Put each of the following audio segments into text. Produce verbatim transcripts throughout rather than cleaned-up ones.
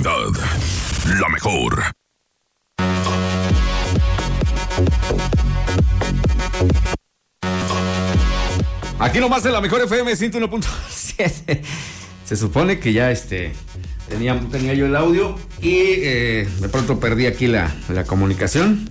calidad, la mejor. Aquí nomás en la mejor F M ciento uno punto siete. Se supone que ya este tenía, tenía yo el audio y eh, de pronto perdí aquí la, la comunicación.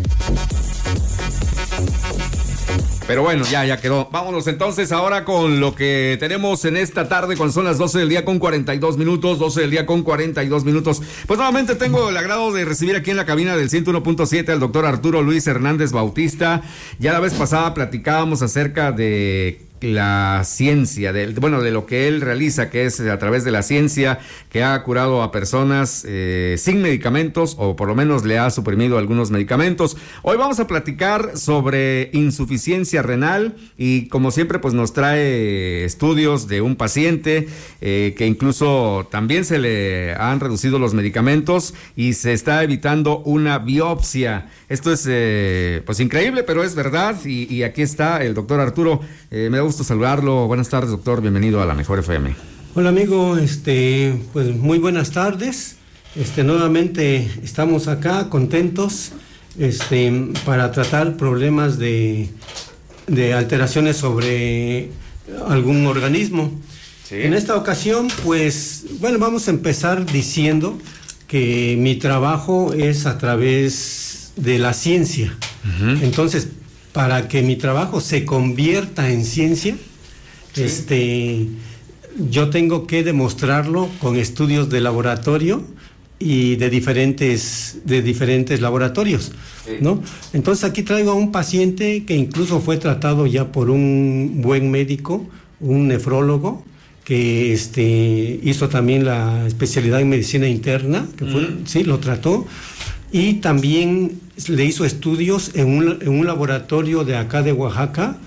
Pero bueno, ya, ya quedó. Vámonos entonces ahora con lo que tenemos en esta tarde, cuando son las doce del día con cuarenta y dos minutos, doce del día con cuarenta y dos minutos. Pues nuevamente tengo el agrado de recibir aquí en la cabina del ciento uno punto siete al doctor Arturo Luis Hernández Bautista. Ya la vez pasada platicábamos acerca de la ciencia, de, bueno, de lo que él realiza, que es a través de la ciencia, que ha curado a personas eh, sin medicamentos, o por lo menos le ha suprimido algunos medicamentos. Hoy vamos a platicar sobre insuficiencia renal y, como siempre, pues nos trae estudios de un paciente eh, que incluso también se le han reducido los medicamentos y se está evitando una biopsia. Esto es eh, pues increíble, pero es verdad, y, y aquí está el doctor Arturo. Eh, me da gusto saludarlo. Buenas tardes, doctor. Bienvenido a la Mejor F M. Hola, amigo. Este, pues muy buenas tardes. Este, nuevamente estamos acá contentos, este, para tratar problemas de, de alteraciones sobre algún organismo. Sí. En esta ocasión, pues, bueno, vamos a empezar diciendo que mi trabajo es a través de la ciencia. Uh-huh. Entonces, para que mi trabajo se convierta en ciencia, sí. este, yo tengo que demostrarlo con estudios de laboratorio y de diferentes, de diferentes laboratorios, sí. ¿no? Entonces aquí traigo a un paciente que incluso fue tratado ya por un buen médico, un nefrólogo, que este, hizo también la especialidad en medicina interna, que fue, mm. sí, lo trató. Y también le hizo estudios en un, en un laboratorio de acá de Oaxaca,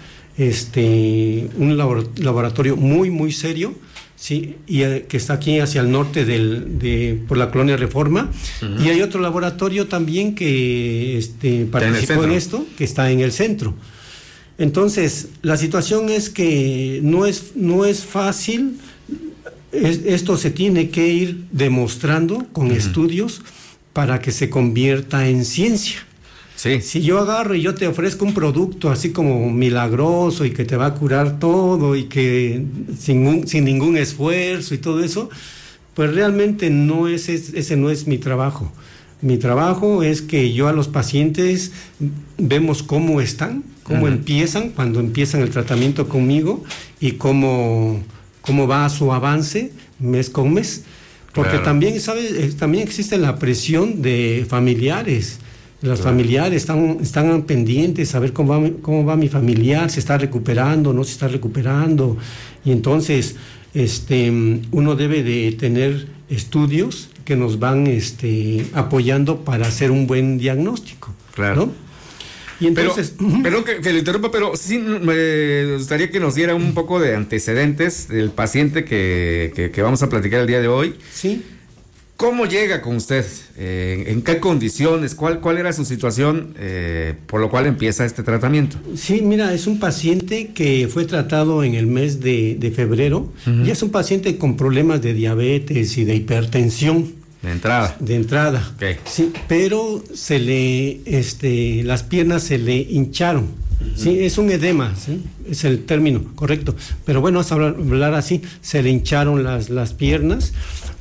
este, un laboratorio muy, muy serio, sí, y eh, que está aquí hacia el norte del, de, por la colonia Reforma. Uh-huh. Y hay otro laboratorio también que este, participó en, en esto, que está en el centro. Entonces, la situación es que no es, no es fácil, es, esto se tiene que ir demostrando con uh-huh. estudios, para que se convierta en ciencia. Sí. Si yo agarro y yo te ofrezco un producto así como milagroso y que te va a curar todo y que sin, un, sin ningún esfuerzo y todo eso, pues realmente no es, ese no es mi trabajo. Mi trabajo es que yo a los pacientes vemos cómo están, cómo uh-huh. empiezan, cuando empiezan el tratamiento conmigo y cómo, cómo va su avance mes con mes. Porque claro. también, ¿sabes? También existe la presión de familiares. Los claro. familiares están, están pendientes a ver cómo va, cómo va mi familiar, se está recuperando, no se está recuperando. Y entonces este, uno debe de tener estudios que nos van este, apoyando para hacer un buen diagnóstico. Claro. ¿no? Y entonces, pero, uh-huh. perdón que, que lo interrumpa, pero sí me gustaría que nos diera un poco de antecedentes del paciente que, que, que vamos a platicar el día de hoy. Sí. ¿Cómo llega con usted? Eh, ¿En qué condiciones? ¿Cuál, cuál era su situación eh, por lo cual empieza este tratamiento? Sí, mira, es un paciente que fue tratado en el mes de, de febrero. Uh-huh. Y es un paciente con problemas de diabetes y de hipertensión. De entrada. De entrada. Okay. Sí, pero se le, este, las piernas se le hincharon. Uh-huh. Sí, es un edema, ¿sí? Es el término correcto. Pero bueno, vamos a hablar, hablar así. Se le hincharon las, las piernas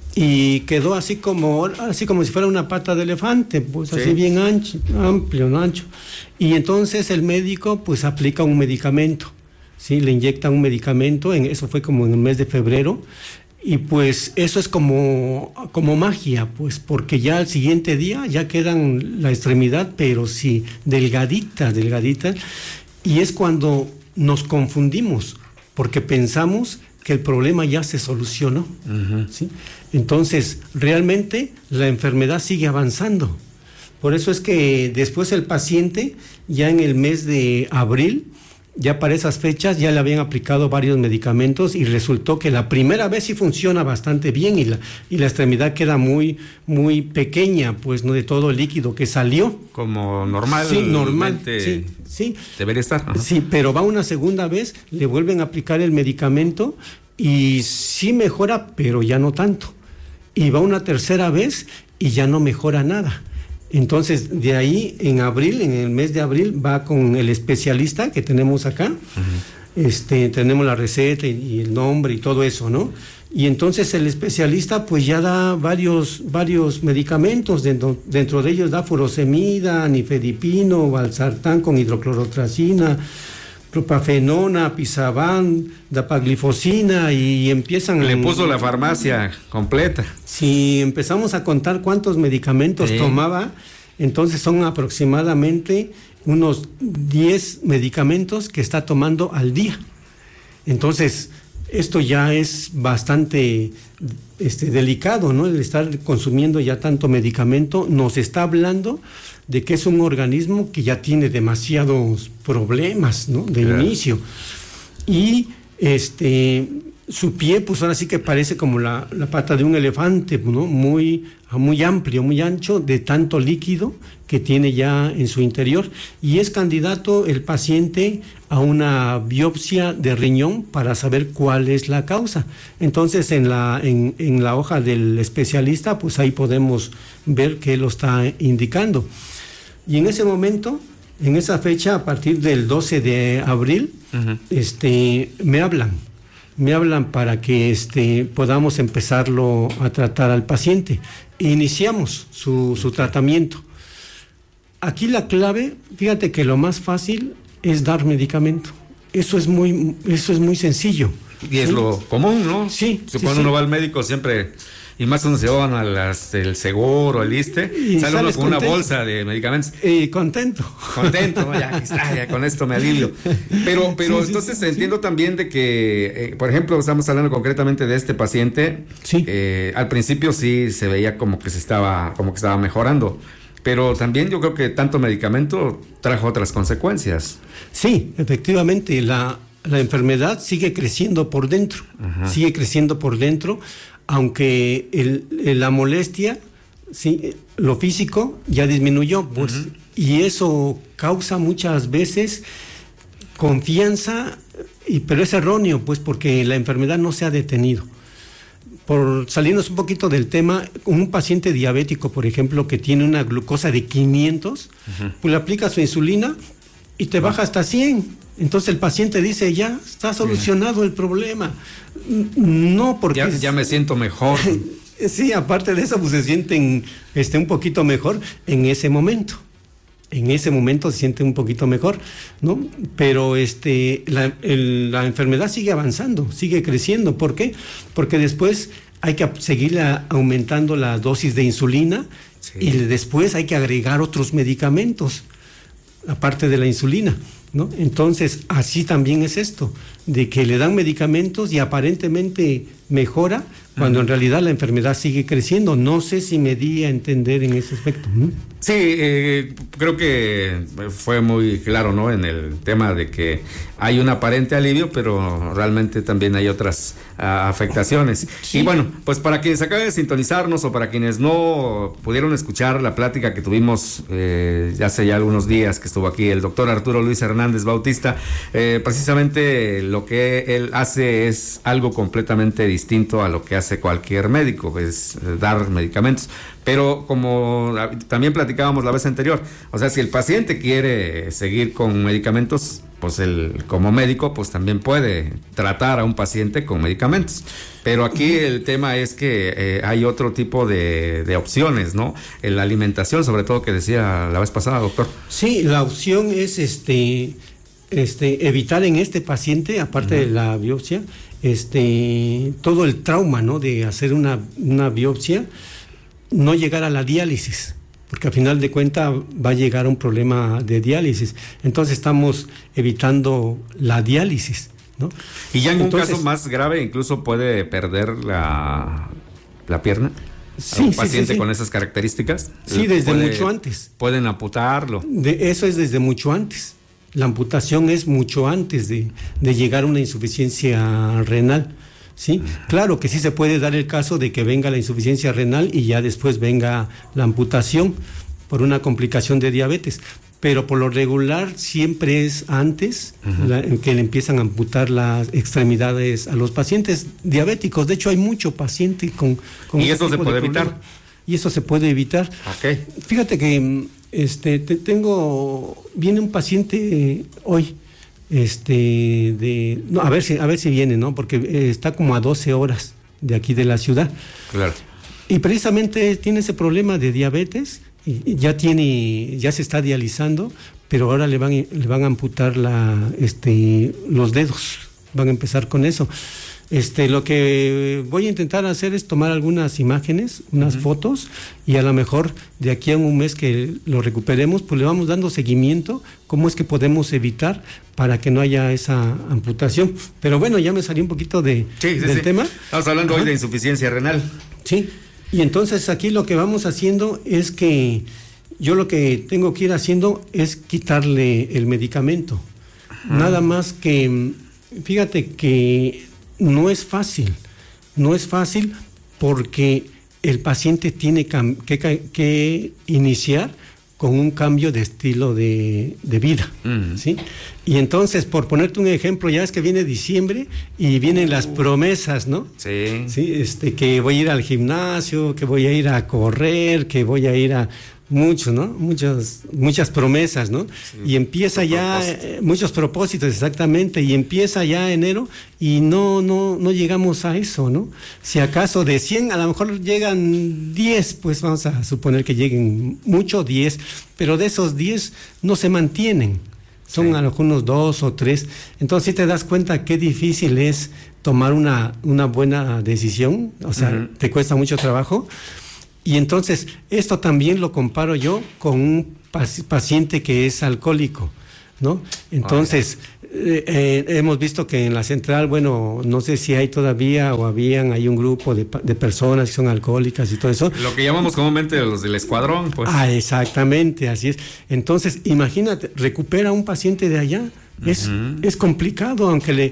y quedó así como, así como si fuera una pata de elefante, pues sí. así bien ancho, amplio, no ancho. Y entonces el médico, pues aplica un medicamento, sí, le inyecta un medicamento. En eso fue como en el mes de febrero. Y pues eso es como, como magia, pues porque ya al siguiente día ya quedan la extremidad, pero sí, delgadita, delgadita. Y es cuando nos confundimos, porque pensamos que el problema ya se solucionó. Uh-huh. ¿Sí? Entonces, realmente la enfermedad sigue avanzando. Por eso es que después el paciente, ya en el mes de abril, ya para esas fechas ya le habían aplicado varios medicamentos y resultó que la primera vez sí funciona bastante bien y la, y la extremidad queda muy, muy pequeña, pues no de todo el líquido que salió. Como normal. Sí, normal, sí, sí. Debería estar. Ajá. Sí, pero va una segunda vez, le vuelven a aplicar el medicamento y sí mejora, pero ya no tanto. y va una tercera vez y ya no mejora nada. Entonces, de ahí en abril, en el mes de abril, va con el especialista que tenemos acá. Uh-huh. Este, tenemos la receta y, y el nombre y todo eso, ¿no? Y entonces el especialista pues ya da varios, varios medicamentos, dentro, dentro de ellos da furosemida, nifedipino, valsartán con hidroclorotracina, propafenona, pisaban, dapaglifosina, y empiezan... Le puso la farmacia completa. Si empezamos a contar cuántos medicamentos sí. tomaba, entonces son aproximadamente unos diez medicamentos que está tomando al día. Entonces, esto ya es bastante este, delicado, ¿no? El estar consumiendo ya tanto medicamento nos está hablando de que es un organismo que ya tiene demasiados problemas, ¿no? De claro. inicio. Y este su pie, pues ahora sí que parece como la, la pata de un elefante, ¿no? Muy, muy amplio, muy ancho, de tanto líquido que tiene ya en su interior. Y es candidato el paciente a una biopsia de riñón para saber cuál es la causa. Entonces, en la, en, en la hoja del especialista, pues ahí podemos ver qué lo está indicando. Y en ese momento, en esa fecha, a partir del doce de abril, uh-huh. este, me hablan. Me hablan para que este, podamos empezarlo a tratar al paciente. Iniciamos su, su tratamiento. Aquí la clave, fíjate que lo más fácil es dar medicamento. Eso es muy, eso es muy sencillo. Y es ¿sí? lo común, ¿no? Sí. Si sí, cuando sí. uno va al médico siempre... Y más cuando se van al el seguro, el ISSSTE, sale uno con contento. Una bolsa de medicamentos. Y contento. Contento, ¿no? Ya, está, ya con esto me alivio. Pero, pero sí, entonces sí, sí, entiendo sí. también de que, eh, por ejemplo, estamos hablando concretamente de este paciente. Sí. Eh, al principio sí se veía como que se estaba, como que estaba mejorando. Pero también yo creo que tanto medicamento trajo otras consecuencias. Sí, efectivamente, la, la enfermedad sigue creciendo por dentro. Ajá. Sigue creciendo por dentro. Aunque el, el, la molestia, sí, lo físico ya disminuyó, pues, uh-huh. y eso causa muchas veces confianza, y, pero es erróneo, pues, porque la enfermedad no se ha detenido. Por salirnos un poquito del tema, un paciente diabético, por ejemplo, que tiene una glucosa de quinientos, uh-huh. pues le aplica su insulina y te baja hasta cien. Entonces el paciente dice, ya está solucionado el problema. No, porque... Ya, ya me siento mejor. Sí, aparte de eso, pues se sienten este, un poquito mejor en ese momento. En ese momento se siente un poquito mejor, ¿no? Pero este, la, el, la enfermedad sigue avanzando, sigue creciendo. ¿Por qué? Porque después hay que seguir aumentando la dosis de insulina, sí. y después hay que agregar otros medicamentos, aparte de la insulina, ¿no? Entonces, así también es esto, de que le dan medicamentos y aparentemente mejora, cuando uh-huh. en realidad la enfermedad sigue creciendo. No sé si me di a entender en ese aspecto, ¿no? Sí, eh, creo que fue muy claro, ¿no? En el tema de que hay un aparente alivio, pero realmente también hay otras uh, afectaciones. Sí. Y bueno, pues para quienes acaban de sintonizarnos o para quienes no pudieron escuchar la plática que tuvimos eh, ya hace ya algunos días que estuvo aquí el doctor Arturo Luis Hernández Bautista, eh, precisamente lo que él hace es algo completamente distinto a lo que hace cualquier médico, es eh, dar medicamentos. Pero como también platicábamos la vez anterior, o sea, si el paciente quiere seguir con medicamentos, pues él como médico pues también puede tratar a un paciente con medicamentos. Pero aquí el tema es que eh, hay otro tipo de, de opciones, ¿no? En la alimentación, sobre todo, que decía la vez pasada, doctor. Sí, la opción es este, este evitar en este paciente, aparte uh-huh. de la biopsia, este todo el trauma, ¿no? De hacer una, una biopsia, no llegar a la diálisis, porque al final de cuentas va a llegar a un problema de diálisis. Entonces estamos evitando la diálisis, ¿no? Y ya en Entonces, un caso más grave incluso puede perder la, la pierna. Sí, un sí, paciente sí, sí. con esas características. Sí, desde puede, mucho antes. Pueden amputarlo. De, eso es desde mucho antes. La amputación es mucho antes de, de llegar a una insuficiencia renal. Sí, claro que sí se puede dar el caso de que venga la insuficiencia renal y ya después venga la amputación por una complicación de diabetes, pero por lo regular siempre es antes uh-huh. la, en que le empiezan a amputar las extremidades a los pacientes diabéticos. De hecho, hay mucho paciente con... con ¿Y eso se puede evitar? Y eso se puede evitar. Okay. Fíjate que este te, tengo... Viene un paciente hoy, este, de... No, a ver si, a ver si viene, ¿no? Porque eh, está como a doce horas de aquí de la ciudad. Claro. Y precisamente tiene ese problema de diabetes, y ya tiene, ya se está dializando, pero ahora le van, le van a amputar la, este, los dedos, van a empezar con eso. Este, lo que voy a intentar hacer es tomar algunas imágenes, unas uh-huh. fotos, y a lo mejor de aquí a un mes que lo recuperemos, pues le vamos dando seguimiento, cómo es que podemos evitar para que no haya esa amputación. Pero bueno, ya me salí un poquito de, sí, sí, del sí. tema. Estamos hablando Ajá. hoy de insuficiencia renal. Sí. Y entonces aquí lo que vamos haciendo es que yo lo que tengo que ir haciendo es quitarle el medicamento. Ajá. Nada más que, fíjate que no es fácil, no es fácil porque el paciente tiene que, que iniciar con un cambio de estilo de, de vida, uh-huh. ¿sí? Y entonces, por ponerte un ejemplo, ya es que viene diciembre y vienen las promesas, ¿no? Sí. Sí, este, que voy a ir al gimnasio, que voy a ir a correr, que voy a ir a... Mucho, ¿no? Muchas, muchas promesas, ¿no? Sí, y empieza ya, eh, muchos propósitos, exactamente, y empieza ya enero y no, no, no llegamos a eso, ¿no? Si acaso de cien, a lo mejor llegan diez, pues vamos a suponer que lleguen mucho, diez, pero de esos diez no se mantienen, son sí. a lo mejor unos dos o tres, entonces sí te das cuenta qué difícil es tomar una, una buena decisión, o sea, uh-huh. te cuesta mucho trabajo. Y entonces, esto también lo comparo yo con un paciente que es alcohólico, ¿no? Entonces, eh, eh, hemos visto que en la central, bueno, no sé si hay todavía o habían, hay un grupo de, de personas que son alcohólicas y todo eso. Lo que llamamos comúnmente los del escuadrón, pues. Ah, exactamente, así es. Entonces, imagínate, recupera a un paciente de allá. Es, uh-huh. es complicado, aunque le,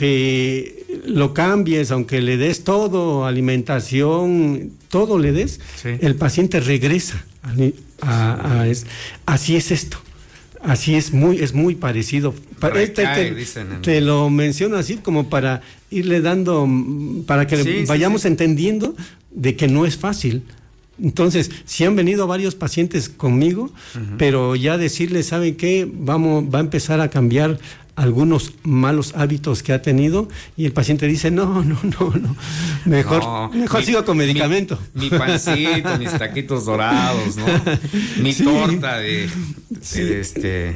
aunque lo cambies, aunque le des todo, alimentación, todo le des, sí. el paciente regresa. A, a, a, es, así es esto. Así es muy, es muy parecido. Recae, te, te, te lo menciono así como para irle dando, para que sí, vayamos sí, sí. entendiendo de que no es fácil. Entonces, sí han venido varios pacientes conmigo, uh-huh. pero ya decirles, ¿saben qué? Vamos, va a empezar a cambiar algunos malos hábitos que ha tenido, y el paciente dice, no, no, no, no, mejor, no, mejor mi, sigo con medicamento. Mi, mi pancito, mis taquitos dorados, ¿no? Mi sí. torta de, de, sí. de este...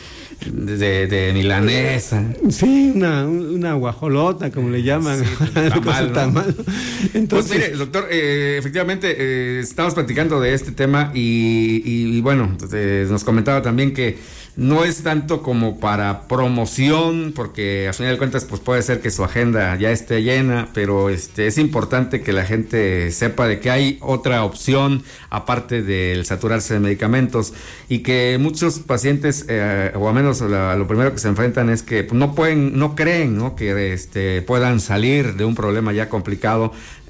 De, de milanesa. Sí, una, una guajolota, como le llaman. Sí, tamal, ¿no? tamal. Entonces, pues mire, doctor, eh, efectivamente, eh, estamos platicando de este tema y, y, y bueno, eh, nos comentaba también que no es tanto como para promoción, porque a final de cuentas pues puede ser que su agenda ya esté llena, pero este es importante que la gente sepa de que hay otra opción aparte del saturarse de medicamentos, y que muchos pacientes, eh, o al menos la, lo primero que se enfrentan es que no pueden, no creen, ¿no? que este puedan salir de un problema ya complicado,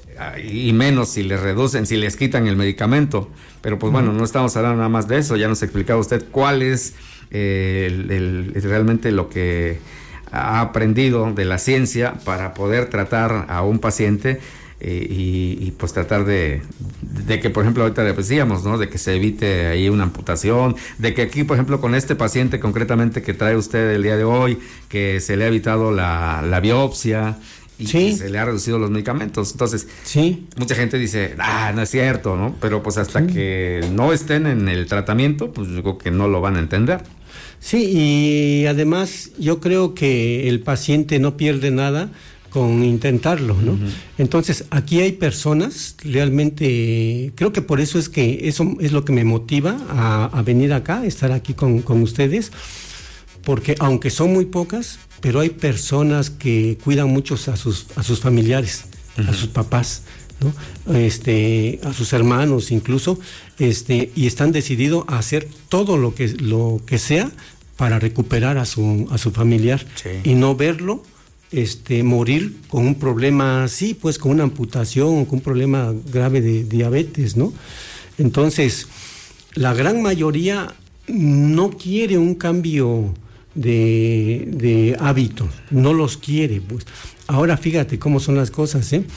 y menos si les reducen, si les quitan el medicamento. Pero pues bueno, no estamos hablando nada más de eso, ya nos explicaba usted cuál es eh, el, el, realmente lo que ha aprendido de la ciencia para poder tratar a un paciente eh, y, y pues tratar de, de que, por ejemplo, ahorita decíamos, ¿no? De que se evite ahí una amputación, de que aquí, por ejemplo, con este paciente concretamente que trae usted el día de hoy, que se le ha evitado la, la biopsia, y sí. que se le ha reducido los medicamentos. Entonces, sí. mucha gente dice, ah, no es cierto, ¿no? Pero pues hasta sí. que no estén en el tratamiento, pues yo creo que no lo van a entender. Sí, y además yo creo que el paciente no pierde nada con intentarlo, ¿no? Uh-huh. Entonces, aquí hay personas realmente, creo que por eso es que eso es lo que me motiva a, a venir acá, estar aquí con, con ustedes, porque aunque son muy pocas, pero hay personas que cuidan mucho a sus, a sus familiares, uh-huh. a sus papás, ¿no? Este, a sus hermanos incluso, este, y están decididos a hacer todo lo que, lo que sea para recuperar a su, a su familiar, sí. y no verlo este, morir con un problema así, pues con una amputación, con un problema grave de diabetes, ¿no? Entonces, la gran mayoría no quiere un cambio de, de hábito, no los quiere, pues. Ahora fíjate cómo son las cosas, ¿eh?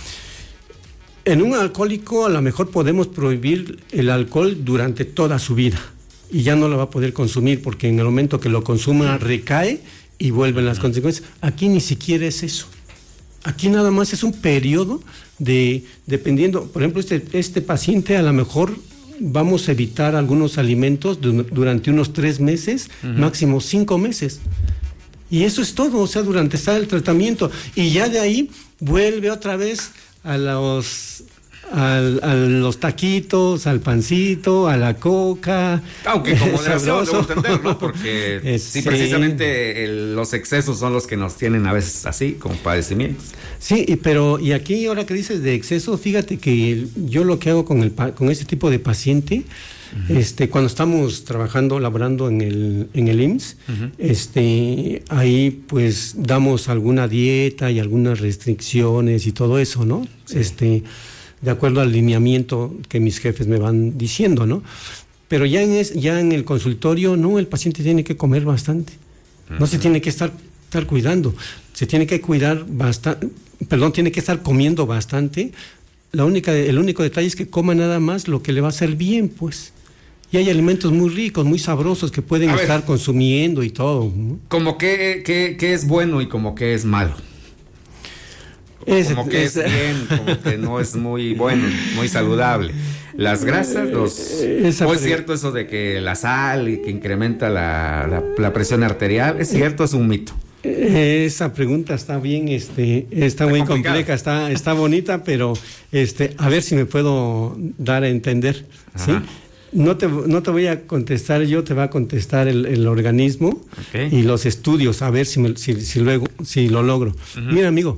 En un alcohólico a lo mejor podemos prohibir el alcohol durante toda su vida y ya no lo va a poder consumir porque en el momento que lo consuma recae y vuelven las consecuencias. Aquí ni siquiera es eso. Aquí nada más es un periodo de, dependiendo, por ejemplo, este, este paciente a lo mejor vamos a evitar algunos alimentos du- durante unos tres meses, uh-huh. máximo cinco meses. Y eso es todo, o sea, durante está el tratamiento. Y ya de ahí vuelve otra vez a los... Al, a los taquitos, al pancito, a la coca. Aunque con moderación, debo entender, ¿no? Porque eh, sí, sí, precisamente el, los excesos son los que nos tienen a veces así, con padecimientos. Sí, y, pero y aquí ahora que dices de exceso, fíjate que el, yo lo que hago con el con este tipo de paciente, uh-huh. este, cuando estamos trabajando, laborando en el en el I M S S, uh-huh. este, ahí pues damos alguna dieta y algunas restricciones y todo eso, ¿no? Sí. Este de acuerdo al lineamiento que mis jefes me van diciendo, ¿no? Pero ya en, es, ya en el consultorio, no, el paciente tiene que comer bastante. No uh-huh. se tiene que estar, estar cuidando. Se tiene que cuidar bastante, perdón, tiene que estar comiendo bastante. La única, el único detalle es que coma nada más lo que le va a hacer bien, pues. Y hay alimentos muy ricos, muy sabrosos que pueden a estar ver, consumiendo y todo, ¿no? Como que, que, que es bueno y como que es malo. Es, como que es, es bien, como que no es muy bueno, muy saludable. Las grasas, los... ¿O es cierto eso de que la sal y que incrementa la, la, la presión arterial? ¿Es cierto? ¿Es un mito? Esa pregunta está bien, este, está, está muy complicada. compleja, está, está bonita, pero este, a ver si me puedo dar a entender, ¿sí? No te, no te voy a contestar yo, te va a contestar el, el organismo okay. y los estudios, a ver si, me, si, si, luego, si lo logro. Uh-huh. Mira, amigo,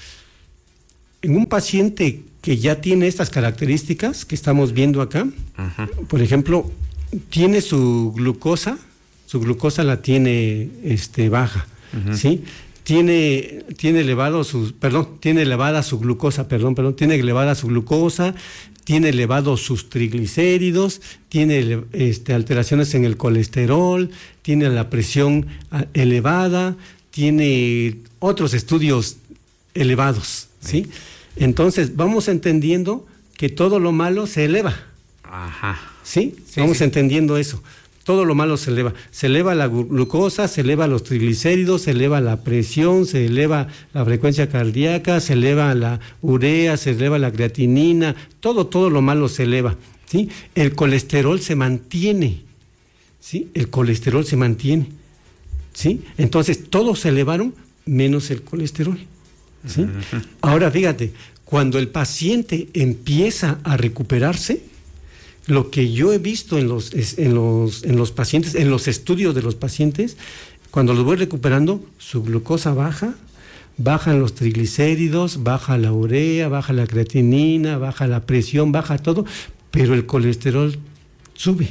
en un paciente que ya tiene estas características que estamos viendo acá, uh-huh. por ejemplo, tiene su glucosa, su glucosa la tiene este, baja, uh-huh. ¿sí? Tiene, tiene elevado su, perdón, tiene elevada su glucosa, perdón, perdón, tiene elevada su glucosa, tiene elevados sus triglicéridos, tiene este, alteraciones en el colesterol, tiene la presión elevada, tiene otros estudios elevados, ¿sí? Sí. Entonces, vamos entendiendo que todo lo malo se eleva. Ajá. ¿Sí? sí vamos sí. entendiendo eso. Todo lo malo se eleva. Se eleva la glucosa, se eleva los triglicéridos, se eleva la presión, se eleva la frecuencia cardíaca, se eleva la urea, se eleva la creatinina, todo, todo lo malo se eleva, ¿sí? El colesterol se mantiene, ¿sí? El colesterol se mantiene, ¿sí? Entonces, todos se elevaron menos el colesterol, ¿sí? Uh-huh. Ahora, fíjate, cuando el paciente empieza a recuperarse, lo que yo he visto en los, en los, en los pacientes, en los estudios de los pacientes, cuando los voy recuperando, su glucosa baja, bajan los triglicéridos, baja la urea, baja la creatinina, baja la presión, baja todo, pero el colesterol sube.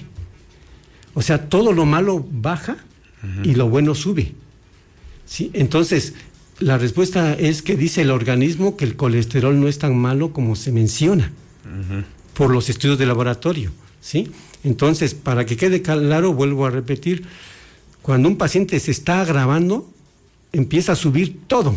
O sea, todo lo malo baja uh-huh. y lo bueno sube, ¿sí? Entonces, la respuesta es que dice el organismo que el colesterol no es tan malo como se menciona. Uh-huh. Por los estudios de laboratorio, ¿sí? Entonces, para que quede claro, vuelvo a repetir, cuando un paciente se está agravando, empieza a subir todo,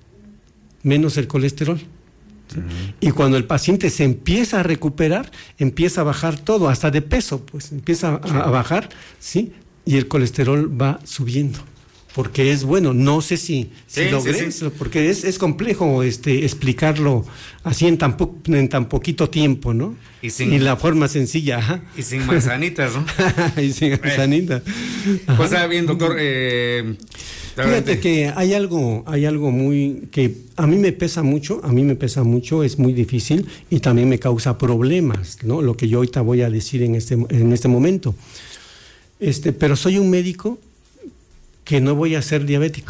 menos el colesterol, ¿sí? Uh-huh. Y cuando el paciente se empieza a recuperar, empieza a bajar todo, hasta de peso, pues empieza a, a bajar, ¿sí? Y el colesterol va subiendo. Porque es bueno, no sé si, si sí, logré, sí, sí. porque es, es complejo este, explicarlo así en tan, po, en tan poquito tiempo, ¿no? Y, sin, y la forma sencilla, ajá. Y sin manzanitas, ¿no? y sin manzanitas. Ajá. Pues ah, bien, doctor. Eh, Fíjate que hay algo, hay algo muy, que a mí me pesa mucho, a mí me pesa mucho, es muy difícil y también me causa problemas, ¿no? Lo que yo ahorita voy a decir en este, en este momento. Este, pero soy un médico que no voy a ser diabético,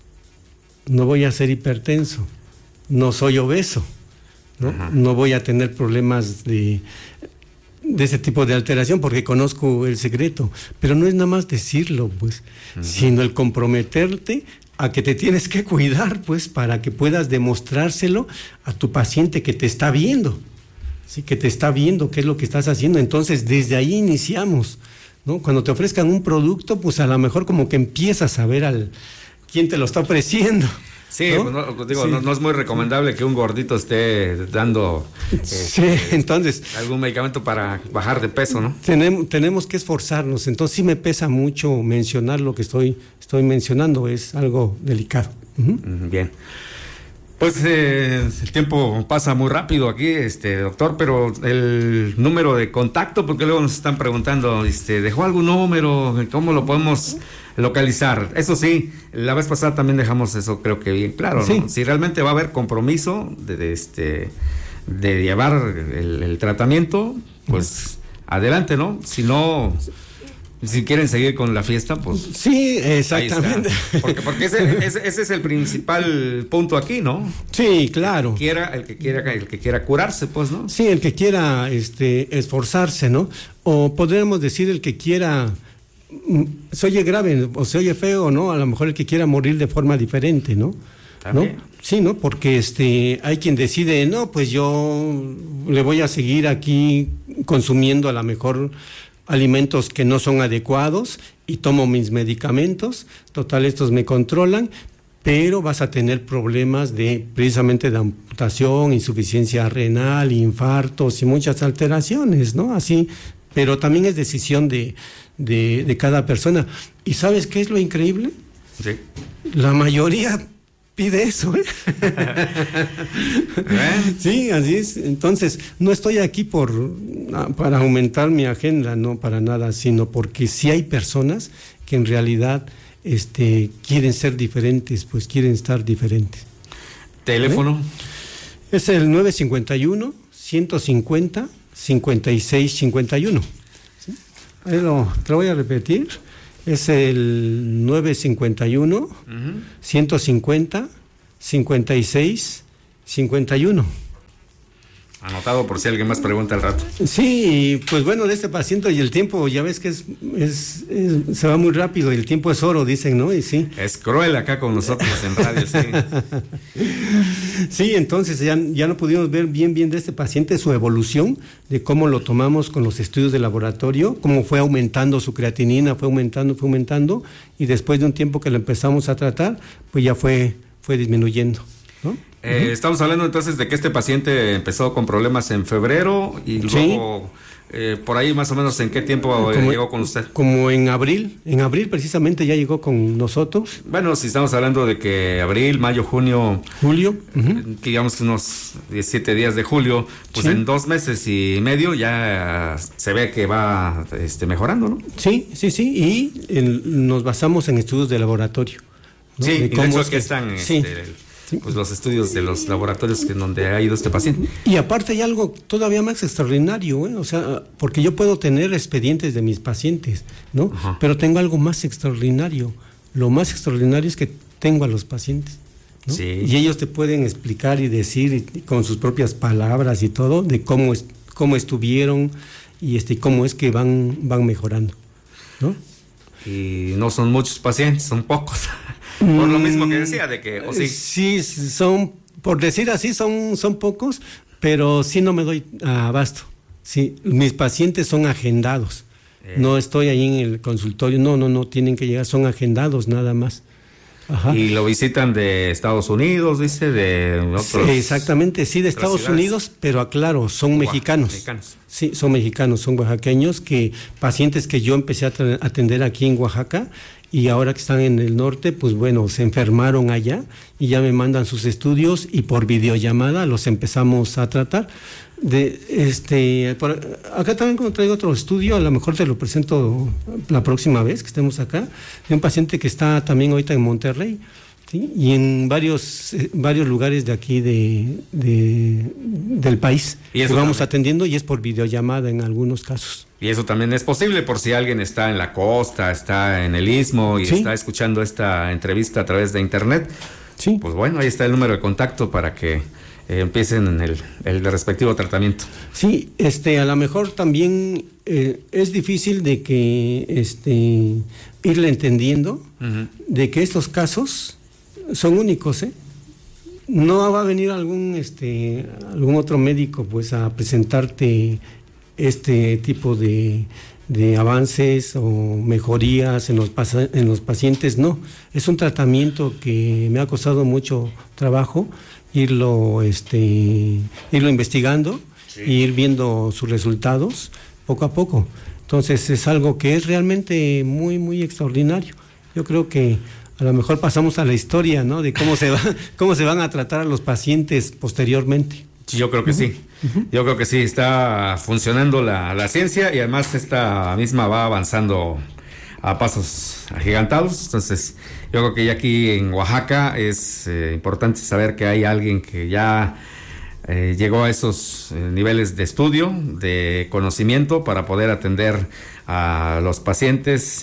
no voy a ser hipertenso, no soy obeso, ¿no? Uh-huh. No voy a tener problemas de, de ese tipo de alteración porque conozco el secreto, pero no es nada más decirlo, pues, uh-huh. sino el comprometerte a que te tienes que cuidar, pues, para que puedas demostrárselo a tu paciente que te está viendo, ¿sí? Que te está viendo qué es lo que estás haciendo. Entonces, desde ahí iniciamos, ¿no? Cuando te ofrezcan un producto, pues a lo mejor como que empiezas a ver al quién te lo está ofreciendo. Sí, ¿no? Pues no, digo, Sí. no, no es muy recomendable que un gordito esté dando eh, Sí, entonces algún medicamento para bajar de peso, ¿no? tenemos, tenemos que esforzarnos. Entonces sí me pesa mucho mencionar lo que estoy, estoy mencionando, es algo delicado. Uh-huh. Bien. Pues eh, el tiempo pasa muy rápido aquí, este doctor, pero el número de contacto, porque luego nos están preguntando, este, ¿dejó algún número? ¿Cómo lo podemos localizar? Eso sí, la vez pasada también dejamos eso, creo que bien claro, ¿no? Sí. Si realmente va a haber compromiso de, de este de llevar el, el tratamiento, pues adelante, ¿no? Si no, si quieren seguir con la fiesta, pues Sí, ahí exactamente. está. Porque, porque ese, ese, ese es el principal punto aquí, ¿no? Sí, claro. Quiera, el que quiera, el que quiera curarse, pues, ¿no? Sí, el que quiera este, esforzarse, ¿no? O podríamos decir el que quiera, mm, se oye grave o se oye feo, ¿no? A lo mejor el que quiera morir de forma diferente, ¿no? También. ¿No? Sí, ¿no? Porque este, hay quien decide, no, pues yo le voy a seguir aquí consumiendo a lo mejor alimentos que no son adecuados y tomo mis medicamentos, total estos me controlan, pero vas a tener problemas de precisamente de amputación, insuficiencia renal, infartos y muchas alteraciones, ¿no? Así, pero también es decisión de, de, de cada persona. ¿Y sabes qué es lo increíble? Sí. La mayoría pide eso, ¿eh? ¿Eh? Sí, así es. Entonces, no estoy aquí por para aumentar mi agenda, no para nada, sino porque sí hay personas que en realidad este, quieren ser diferentes, pues quieren estar diferentes. Teléfono. ¿Eh? Es el nueve cincuenta y uno, ciento cincuenta, cincuenta y seis cincuenta y uno. ¿Sí? Ahí lo, te lo voy a repetir. Es el nueve cincuenta y uno, uh-huh. ciento cincuenta, cincuenta y seis cincuenta y uno. Anotado por si alguien más pregunta al rato. Sí, pues bueno, de este paciente y el tiempo, ya ves que es, es, es se va muy rápido y el tiempo es oro, dicen, ¿no? Y sí. Es cruel acá con nosotros en radio, sí. Sí, entonces ya, ya no pudimos ver bien bien de este paciente su evolución, de cómo lo tomamos con los estudios de laboratorio, cómo fue aumentando su creatinina, fue aumentando, fue aumentando, y después de un tiempo que lo empezamos a tratar, pues ya fue, fue disminuyendo, ¿no? Eh, uh-huh. Estamos hablando entonces de que este paciente empezó con problemas en febrero y luego sí. eh, por ahí más o menos en qué tiempo como, llegó con usted. Como en abril, en abril precisamente ya llegó con nosotros. Bueno, si estamos hablando de que abril, mayo, junio, julio, uh-huh. que digamos que unos diecisiete días de julio, pues sí. En dos meses y medio ya se ve que va este, mejorando, ¿no? Sí, sí, sí, y en, nos basamos en estudios de laboratorio, ¿no? Sí, de y cómo de hecho es que que están... sí. Este, pues los estudios de los laboratorios en donde ha ido este paciente. Y aparte hay algo todavía más extraordinario, ¿eh? O sea, porque yo puedo tener expedientes de mis pacientes, ¿no? Ajá. Pero tengo algo más extraordinario. Lo más extraordinario es que tengo a los pacientes, ¿no? Sí. Y ellos te pueden explicar y decir y, con sus propias palabras y todo de cómo es, cómo estuvieron y este cómo es que van van mejorando, ¿no? Y no son muchos pacientes, son pocos. Por lo mismo que decía, de que... ¿o sí? Sí, son, por decir así, son, son pocos, pero sí no me doy abasto. Sí, mis pacientes son agendados. Eh. No estoy ahí en el consultorio, no, no, no, tienen que llegar, son agendados nada más. Ajá. Y lo visitan de Estados Unidos, dice, de otros... Sí, exactamente, sí, de Estados ciudades. Unidos, pero aclaro, son Oaxaca, mexicanos. mexicanos. Sí, son mexicanos, son oaxaqueños, que pacientes que yo empecé a atender aquí en Oaxaca, y ahora que están en el norte, pues bueno, se enfermaron allá y ya me mandan sus estudios y por videollamada los empezamos a tratar. De este, por, acá también traigo otro estudio, a lo mejor te lo presento la próxima vez que estemos acá, de un paciente que está también ahorita en Monterrey, ¿sí? Y en varios eh, varios lugares de aquí de, de del país ¿Y eso que vamos también? Atendiendo y es por videollamada en algunos casos. Y eso también es posible por si alguien está en la costa, está en el Istmo y ¿sí? está escuchando esta entrevista a través de internet. Sí. Pues bueno, ahí está el número de contacto para que eh, empiecen en el, el respectivo tratamiento. Sí, este, a lo mejor también eh, es difícil de que este, irle entendiendo uh-huh. de que estos casos son únicos, ¿eh? No va a venir algún, este, algún otro médico pues a presentarte este tipo de, de avances o mejorías en los, en los pacientes, no. Es un tratamiento que me ha costado mucho trabajo irlo, este, irlo investigando, sí. Ir viendo sus resultados poco a poco. Entonces es algo que es realmente muy, muy extraordinario. Yo creo que a lo mejor pasamos a la historia, ¿no? De cómo se va, cómo se van a tratar a los pacientes posteriormente. Yo creo que uh-huh. sí. Uh-huh. Yo creo que sí, está funcionando la, la ciencia y además esta misma va avanzando a pasos agigantados. Entonces, yo creo que ya aquí en Oaxaca es eh, importante saber que hay alguien que ya eh, llegó a esos eh, niveles de estudio, de conocimiento para poder atender a los pacientes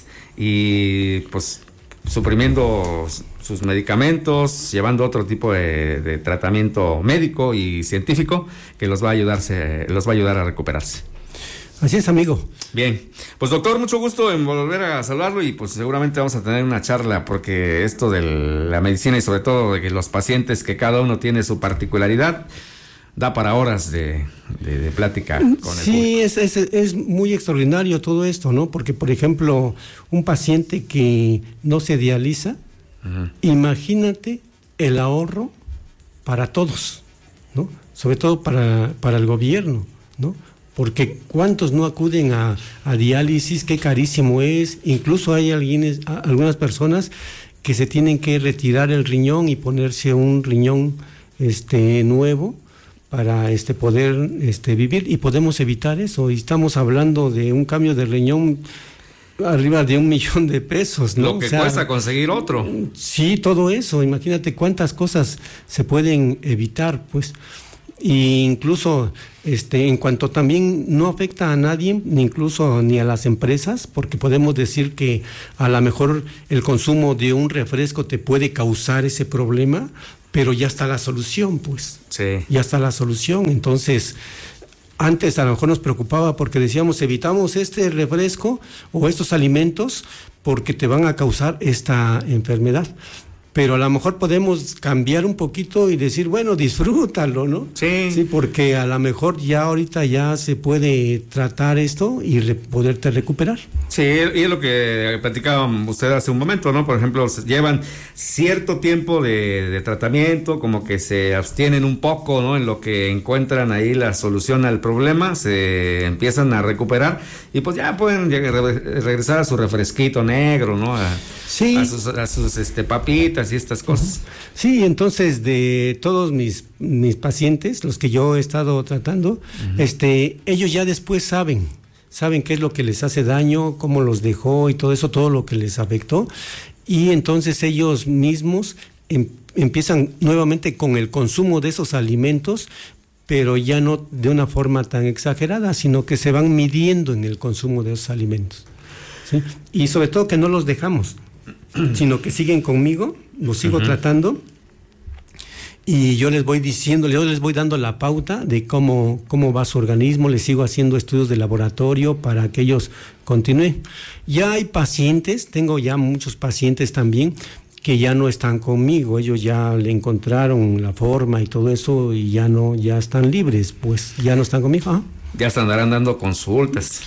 y pues suprimiendo sus medicamentos, llevando otro tipo de, de tratamiento médico y científico que los va a ayudarse, los va a ayudar a recuperarse. Así es, amigo. Bien, pues doctor, mucho gusto en volver a saludarlo y pues seguramente vamos a tener una charla porque esto de la medicina y sobre todo de que los pacientes, que cada uno tiene su particularidad, da para horas de, de, de plática con el público. Sí, es, es, es muy extraordinario todo esto, ¿no? Porque, por ejemplo, un paciente que no se dializa, uh-huh. imagínate el ahorro para todos, ¿no? Sobre todo para, para el gobierno, ¿no? Porque cuántos no acuden a, a diálisis, qué carísimo es. Incluso hay alguienes, algunas personas que se tienen que retirar el riñón y ponerse un riñón este, nuevo para este, poder este, vivir, y podemos evitar eso. Y estamos hablando de un cambio de riñón arriba de un millón de pesos, ¿no? Lo que o sea, cuesta conseguir otro. Sí, todo eso. Imagínate cuántas cosas se pueden evitar, pues. Y incluso este en cuanto también no afecta a nadie, ni incluso ni a las empresas, porque podemos decir que a lo mejor el consumo de un refresco te puede causar ese problema, pero ya está la solución, pues. Sí. Ya está la solución. Entonces, antes a lo mejor nos preocupaba porque decíamos, evitamos este refresco o estos alimentos porque te van a causar esta enfermedad. Pero a lo mejor podemos cambiar un poquito y decir, bueno, disfrútalo, ¿no? Sí. Sí, porque a lo mejor ya ahorita ya se puede tratar esto y re- poderte recuperar. Sí, y es lo que platicaban usted hace un momento, ¿no? Por ejemplo, llevan cierto tiempo de, de tratamiento, como que se abstienen un poco, ¿no? En lo que encuentran ahí la solución al problema, se empiezan a recuperar y pues ya pueden llegar, re- regresar a su refresquito negro, ¿no? A, sí. a sus, a sus este, papitas y estas cosas. Sí, entonces de todos mis, mis pacientes, los que yo he estado tratando, uh-huh. este, ellos ya después saben, saben qué es lo que les hace daño, cómo los dejó y todo eso, todo lo que les afectó, y entonces ellos mismos em, empiezan nuevamente con el consumo de esos alimentos, pero ya no de una forma tan exagerada, sino que se van midiendo en el consumo de esos alimentos, ¿sí? Y sobre todo que no los dejamos, sino que siguen conmigo, los sigo uh-huh. tratando, y yo les voy diciendo, yo les voy dando la pauta de cómo, cómo va su organismo, les sigo haciendo estudios de laboratorio para que ellos continúen. Ya hay pacientes, tengo ya muchos pacientes también, que ya no están conmigo, ellos ya le encontraron la forma y todo eso, y ya no, ya están libres, pues ya no están conmigo. ¿Ah? Ya estarán dando consultas.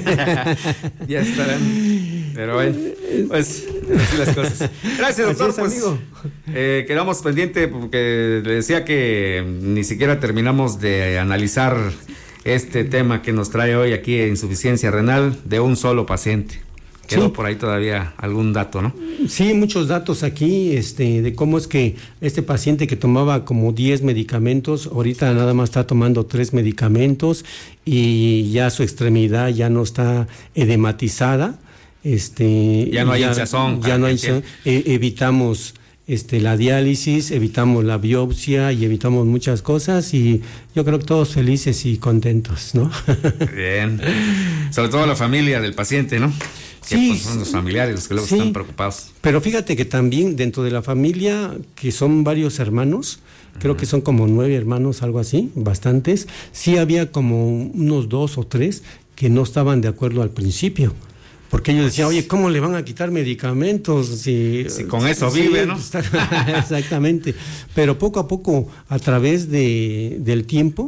Ya estarán. Pero bueno, pues así las cosas. Gracias, doctor. Así es, amigo. Pues eh, quedamos pendiente porque le decía que ni siquiera terminamos de analizar este tema que nos trae hoy aquí, insuficiencia renal de un solo paciente. Quedó sí. por ahí todavía algún dato, ¿no? Sí, muchos datos aquí, este, de cómo es que este paciente que tomaba como diez medicamentos, ahorita nada más está tomando tres medicamentos y ya su extremidad ya no está edematizada, este, ya no hay hinchazón, ya no hay hinchazón, eh, evitamos este la diálisis, evitamos la biopsia y evitamos muchas cosas, y yo creo que todos felices y contentos, ¿no? Bien, sobre todo la familia del paciente, ¿no? Que sí, pues son los familiares los que luego sí, están preocupados. Pero fíjate que también dentro de la familia, que son varios hermanos, uh-huh. creo que son como nueve hermanos, algo así, bastantes, sí había como unos dos o tres que no estaban de acuerdo al principio. Porque ellos decían, oye, ¿cómo le van a quitar medicamentos? Si, si con eso sí, vive, ¿no? Exactamente. Pero poco a poco, a través de, del tiempo,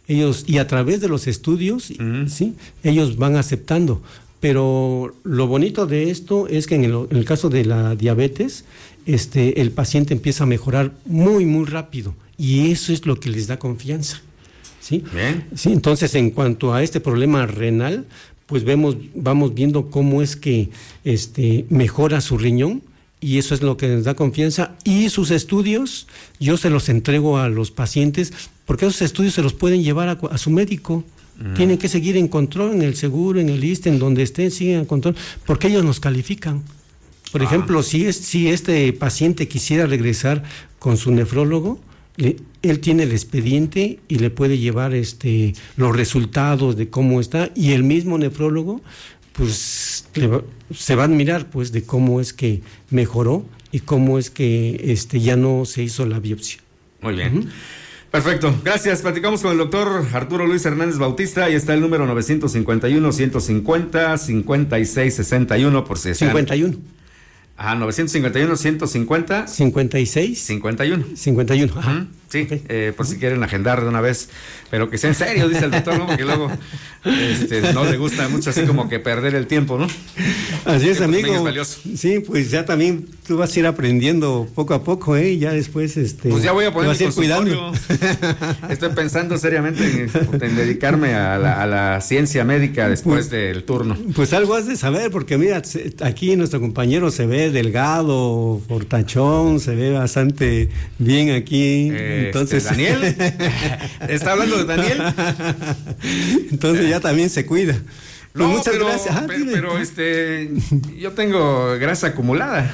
ellos, y a través de los estudios, uh-huh. ¿sí? Ellos van aceptando. Pero lo bonito de esto es que en el, en el caso de la diabetes, este, el paciente empieza a mejorar muy, muy rápido. Y eso es lo que les da confianza. ¿Sí? Bien. Sí, entonces, en cuanto a este problema renal, pues vemos, vamos viendo cómo es que este, mejora su riñón, y eso es lo que les da confianza. Y sus estudios, yo se los entrego a los pacientes, porque esos estudios se los pueden llevar a, a su médico. Mm. Tienen que seguir en control, en el seguro, en el I S S S T E, en donde estén, siguen en control, porque ellos nos califican. Por ah. ejemplo, si, es, si este paciente quisiera regresar con su nefrólogo, Le, él tiene el expediente y le puede llevar este los resultados de cómo está, y el mismo nefrólogo pues le va, se va a admirar pues de cómo es que mejoró y cómo es que este ya no se hizo la biopsia. Muy bien. Uh-huh. Perfecto, gracias. Platicamos con el doctor Arturo Luis Hernández Bautista. Ahí está el número novecientos cincuenta y uno, ciento cincuenta, cincuenta y seis sesenta y uno por si desean. cincuenta y uno. Ajá, novecientos cincuenta y uno, ciento cincuenta. cincuenta y seis. cincuenta y uno. cincuenta y uno, ajá. Uh-huh. Sí, okay. eh, por si quieren agendar de una vez, pero que sea en serio, dice el doctor, ¿no? Porque luego este, no le gusta mucho así como que perder el tiempo, ¿no? Así es, amigo. Es valioso. Sí, pues ya también tú vas a ir aprendiendo poco a poco, ¿eh? Y ya después, este... Pues ya voy a poner mi consultorio. Estoy pensando seriamente en, en dedicarme a la, a la ciencia médica después pues, del turno. Pues algo has de saber, porque mira, aquí nuestro compañero se ve delgado, fortachón, se ve bastante bien aquí. Eh, Entonces, este, Daniel, ¿está hablando de Daniel? Entonces ya también se cuida. Pues no, muchas pero, gracias. Ah, pero, pero este, yo tengo grasa acumulada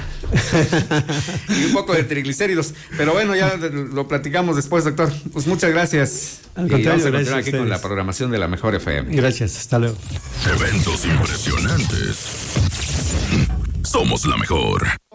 y un poco de triglicéridos, pero bueno, ya lo platicamos después, doctor. Pues muchas gracias. Al contrario, y vamos a gracias continuar aquí con la programación de la Mejor F M. Gracias, hasta luego. Eventos impresionantes. Somos la mejor.